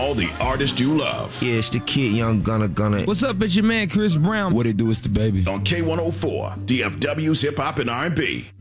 all the artists you love. Yeah, it's the kid, Young Gunna. What's up, it's your man Chris Brown. What it do, it's the baby. On K104, DFW's Hip Hop and R&B.